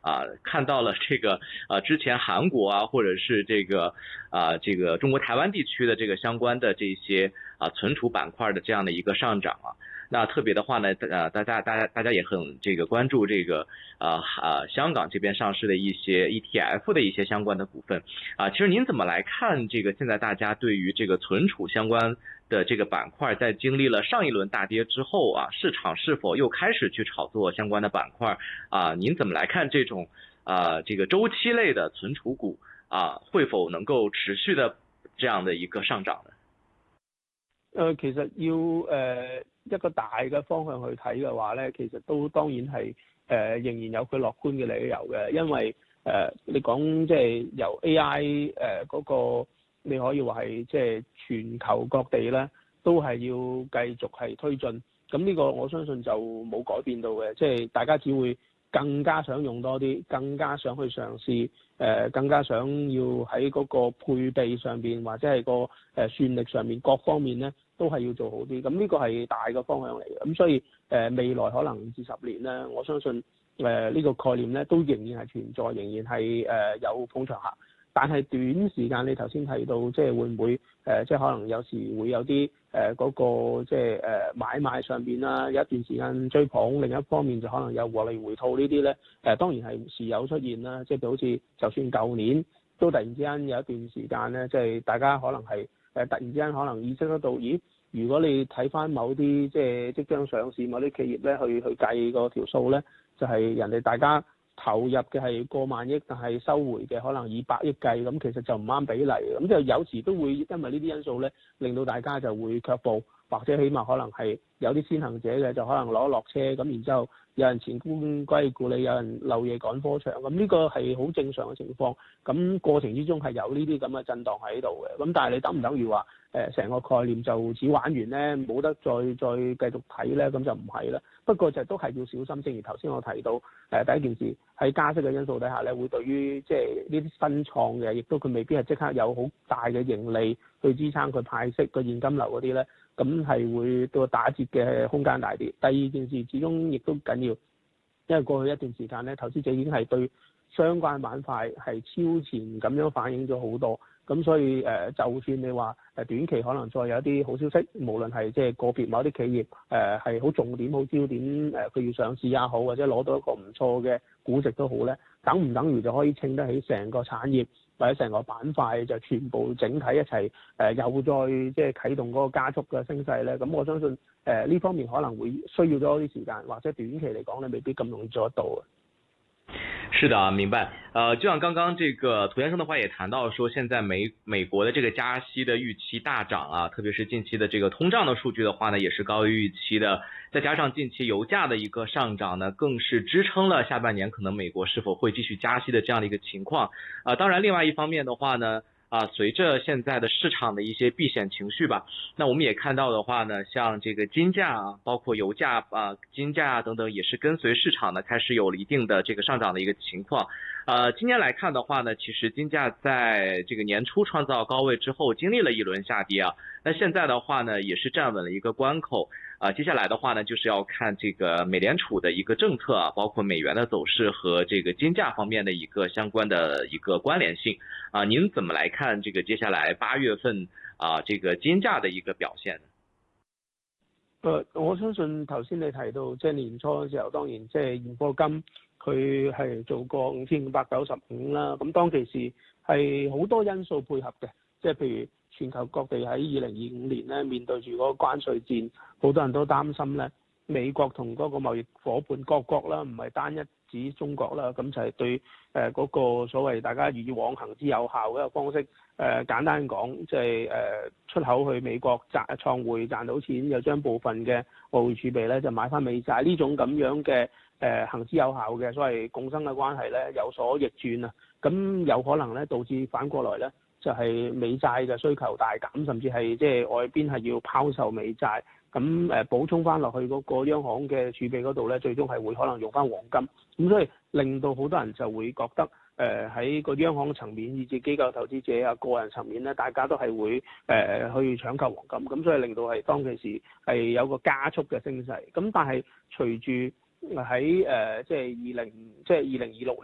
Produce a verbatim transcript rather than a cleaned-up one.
啊、呃、看到了这个呃之前韩国啊或者是这个啊、呃、这个中国台湾地区的这个相关的这些啊、呃、存储板块的这样的一个上涨啊。那特别的话呢，呃，大家大家大家也很这个关注这个呃呃香港这边上市的一些 E T F 的一些相关的股份啊、呃。其实您怎么来看这个现在大家对于这个存储相关的这个板块，在经历了上一轮大跌之后啊，市场是否又开始去炒作相关的板块啊？您怎么来看这种啊这个周期类的存储股啊，会否能夠持續的這樣的一個上漲呢？ 誒、呃，其實要誒、呃、一個大嘅方向去睇嘅話咧，其實都當然係誒、呃、仍然有佢樂觀嘅理由嘅，因為誒、呃、你講即係由 A I 誒、呃、嗰、那個，你可以話係即係全球各地咧都係要繼續係推進，咁呢個我相信就冇改變到嘅，即係大家只會更加想用多啲，更加想去嘗試，誒、呃、更加想要喺嗰個配備上邊或者係個誒算力上面各方面咧。都係要做好啲，咁呢個係大嘅方向嚟嘅，咁所以誒、呃、未來可能五至十年咧，我相信誒呢、呃這個概念咧都仍然係存在，仍然係誒、呃、有捧場客。但係短時間你頭先提到，即係會唔會誒、呃、即係可能有時會有啲誒嗰個即係誒、呃、買賣上邊啦，有一段時間追捧，另一方面就可能有獲利回吐呢啲咧，誒、呃、當然係時有出現啦，即係好似就算舊年都突然之間有一段時間咧，即係大家可能係。誒突然之間可能意識得到，咦？如果你睇翻某啲即係即將上市某啲企業咧，去去計個條數咧，就係、是、人哋大家投入嘅係過萬億，但係收回嘅可能以百億計，咁其實就唔啱比例嘅，咁就有時都會因為呢啲因素咧，令到大家就會卻步，或者起碼可能係有啲先行者嘅就可能攞落車，咁然之後有人前功歸故里，有人漏夜趕科場，咁呢個係好正常嘅情況。咁過程之中係有呢啲咁嘅震盪喺度嘅。咁但係你等唔等於話誒成個概念就只玩完咧，冇得再再繼續睇咧？咁就唔係啦。不過就都係要小心，正如頭先我提到誒、呃、第一件事喺加息嘅因素底下咧，會對於即係呢啲新創嘅，亦都佢未必係即刻有好大嘅盈利去支撐佢派息個現金流嗰啲咧。咁係會到打折嘅空間大啲。第二件事始終亦都緊要，因為過去一段時間咧，投資者已經係對相關板塊係超前咁樣反映咗好多。咁所以誒、呃，就算你話誒短期可能再有一啲好消息，無論係即係個別某啲企業誒係好重點、好焦點誒，佢、呃、要上市也好，或者攞到一個唔錯嘅估值都好咧，等唔等於就可以稱得起成個產業或者成個板塊就全部整體一齊誒、呃、又再即係啟動嗰個加速嘅升勢咧？咁我相信誒呢、呃、方面可能會需要多啲時間，或者短期嚟講咧未必咁容易做得到嘅。 是的啊，明白。呃，就像剛剛這個涂先生的話也談到說，現在美美國的這個加息的預期大漲啊，特別是近期的這個通脹的數據的話呢，也是高於預期的。再加上近期油價的一個上漲呢，更是支撐了下半年可能美國是否會繼續加息的這樣的一個情況。啊、呃，當然另外一方面的話呢，啊，隨着現在的市場的一些避險情緒吧，那我們也看到的話呢，像這個金價啊，包括油價啊、金價啊等等，也是跟隨市場呢開始有了一定的這個上漲的一個情況。呃，今年來看的話呢，其實金價在這個年初創造高位之後，經歷了一輪下跌啊。那現在的話呢，也是站穩了一個關口。啊，接下來的話呢，就是要看這個美聯儲的一個政策啊，包括美元的走勢和這個金價方面的一個相關的一個關聯性啊。您怎麼來看這個接下來八月份啊，這個金價的一個表現呢？ 誒，我相信頭先你提到即係年初嘅時候，當然即係現貨金佢係做過五千五百九十五啦。咁當其時係好多因素配合嘅，即係譬如全球各地喺二零二五年咧面對住嗰個關稅戰，好多人都擔心咧美國同嗰個貿易夥伴各國啦，唔係單一指中國啦，咁就係對誒嗰個所謂大家以往行之有效嘅一個方式。誒、呃、簡單講，即係誒出口去美國賺創匯賺到錢，又將部分嘅外匯儲備咧就買翻美債，呢種咁樣嘅誒、呃、行之有效嘅所謂共生嘅關係咧有所逆轉啊，咁有可能咧導致反過來咧就係、是、美債嘅需求大減，甚至係即係外邊係要拋售美債，咁誒、呃、補充翻落去嗰個央行嘅儲備嗰度咧，最終係會可能用翻黃金，咁所以令到好多人就會覺得。誒喺個央行層面，以至機構投資者啊、個人層面咧，大家都係會誒、呃、去搶購黃金，咁所以令到係當其時係有個加速嘅升勢。咁但係隨住喺誒即係二零即係二零二六